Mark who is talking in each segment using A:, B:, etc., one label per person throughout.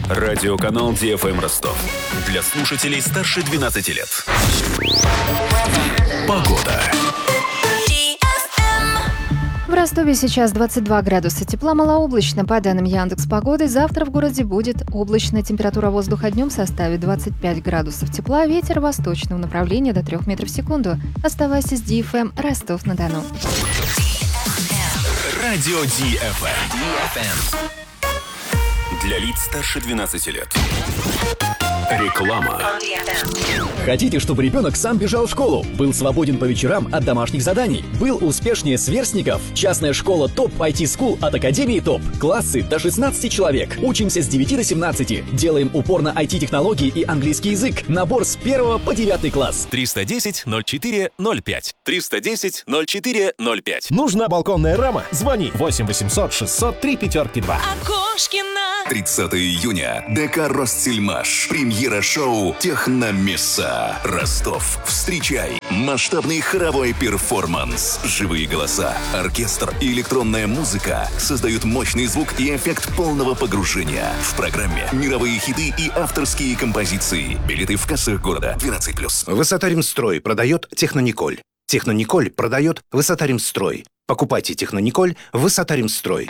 A: Радиоканал DFM Ростов. Для слушателей старше 12 лет. Погода.
B: В Ростове сейчас 22 градуса тепла, малооблачно. По данным Яндекс.Погоды, завтра в городе будет облачно. Температура воздуха днем составит 25 градусов тепла, ветер восточного направления до 3 метров в секунду. Оставайся с DFM Ростов-на-Дону.
A: Радио DFM. Для лиц старше 12 лет. Реклама.
C: Хотите, чтобы ребенок сам бежал в школу, был свободен по вечерам от домашних заданий, был успешнее сверстников? Частная школа ТОП IT School от Академии ТОП. Классы до 16 человек. Учимся с 9 до 17. Делаем упор на IT-технологии и английский язык. Набор с 1 по 9 класс.
A: 310-04-05. 310-04-05.
D: Нужна балконная рама? Звони 8 800 600 352.
E: Окошкина.
A: 30 июня. ДК «Ростсельмаш». Премьера шоу «Техномесса». Ростов. Встречай. Масштабный хоровой перформанс. Живые голоса, оркестр и электронная музыка создают мощный звук и эффект полного погружения. В программе мировые хиты и авторские композиции. Билеты в кассах города. 12+.
F: Высота-Ремстрой продает Технониколь. Технониколь продает Высота-Ремстрой. Покупайте Технониколь Высота-Ремстрой.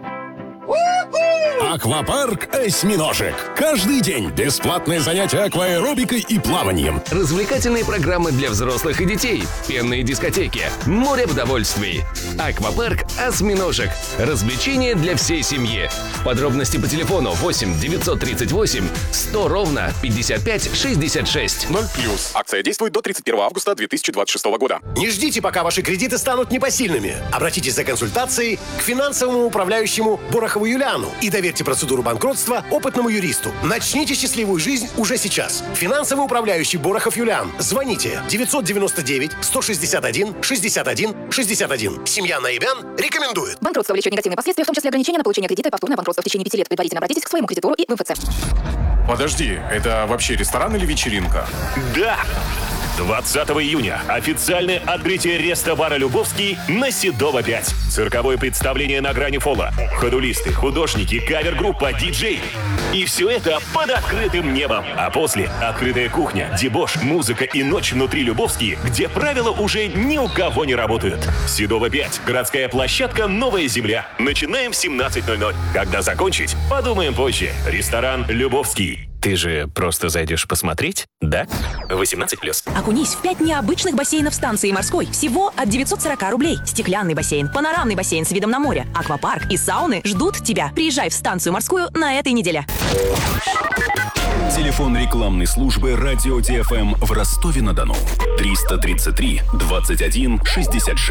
D: Аквапарк «Осьминожек». Каждый день бесплатные занятия акваэробикой и плаванием.
G: Развлекательные программы для взрослых и детей. Пенные дискотеки. Море удовольствий. Аквапарк «Осьминожек». Развлечения для всей семьи. Подробности по телефону 8 938 100 ровно 55 66.
H: 0+. Акция действует до 31 августа 2026 года.
I: Не ждите, пока ваши кредиты станут непосильными. Обратитесь за консультацией к финансовому управляющему Борохову Юлиану и доверьте процедуру банкротства опытному юристу. Начните счастливую жизнь уже сейчас. Финансовый управляющий Борохов Юлиан. Звоните 999 161 61 61. Семья Наибян рекомендует.
B: Банкротство влечет негативные последствия, в том числе ограничения на получение кредита и повторное банкротство в течение 5 лет. Предварительно обратитесь к своему кредитору и в МФЦ.
H: Подожди, это вообще ресторан или вечеринка?
J: Да! 20 июня официальное открытие рестобара «Любовский» на Седова 5. Цирковое представление на грани фола. Ходулисты, художники, кавер-группа, диджей. И все это под открытым небом. А после открытая кухня, дебош, музыка и ночь внутри «Любовский», где правила уже ни у кого не работают. Седова 5. Городская площадка «Новая земля». Начинаем в 17:00. Когда закончить, подумаем позже. Ресторан «Любовский».
G: Ты же просто зайдешь посмотреть, да? 18+.
E: Окунись в 5 необычных бассейнов станции морской. Всего от 940 рублей. Стеклянный бассейн, панорамный бассейн с видом на море, аквапарк и сауны ждут тебя. Приезжай в станцию морскую на этой неделе.
A: Телефон рекламной службы «Радио DFM» в Ростове-на-Дону. 333 21 66.